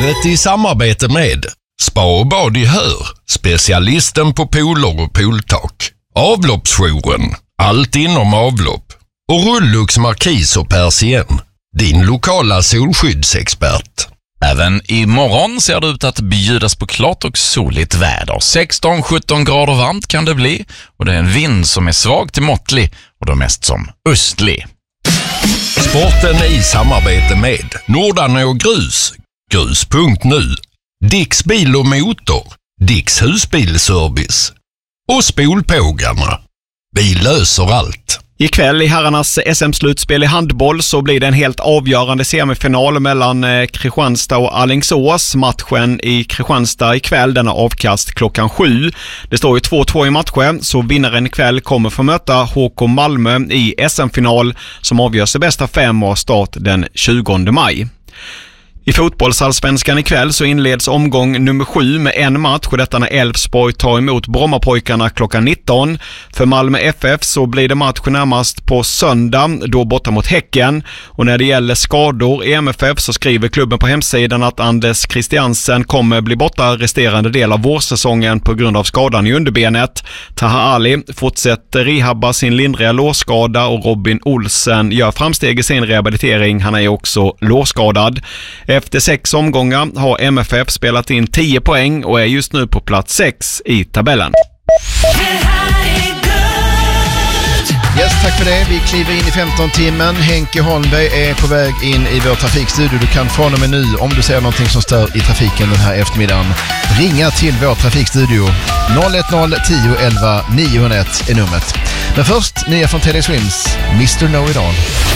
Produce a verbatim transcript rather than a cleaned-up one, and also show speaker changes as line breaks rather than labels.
Vädret i samarbete med Spa och bad i Hör, specialisten på pooler och pooltak. Avloppsjouren, allt inom avlopp. Och Rullux Markis och Persien, din lokala solskyddsexpert.
Även imorgon ser det ut att bjudas på klart och soligt väder. sexton till sjutton grader varmt kan det bli, och det är en vind som är svag till måttlig och då mest som östlig.
Sporten i samarbete med Nordanå och Grus, grus punkt nu, Dicks bil och motor, Dicks husbilservice och Spolpågarna. Vi löser allt.
Ikväll i herrarnas S M-slutspel i handboll så blir det en helt avgörande semifinal mellan Kristianstad och Alingsås. Matchen i Kristianstad ikväll, den är avkast klockan sju. Det står ju två två i matchen, så vinnaren ikväll kommer få möta H K Malmö i S M-final som avgörs i bästa fem och start den tjugonde maj. I fotbollsallsvenskan ikväll så inleds omgång nummer sju med en match, och detta när Elfsborg tar emot Brommapojkarna klockan nitton. För Malmö F F så blir det match närmast på söndag, då borta mot Häcken. Och när det gäller skador i M F F så skriver klubben på hemsidan att Anders Christiansen kommer bli borta resterande del av vårsäsongen på grund av skadan i underbenet. Taha Ali fortsätter rehabba sin lindriga lårskada, och Robin Olsen gör framsteg i sin rehabilitering. Han är också lårskadad. Efter sex omgångar har M F F spelat in tio poäng och är just nu på plats sex i tabellen.
Yes, tack för det. Vi kliver in i femton-timmen. Henke Holmberg är på väg in i vår trafikstudio. Du kan från och med nu, om du ser någonting som stör i trafiken den här eftermiddagen, ringa till vår trafikstudio. noll ett noll tio elva niohundraett är numret. Men först, nya från Teddy Swims, mister Know It All.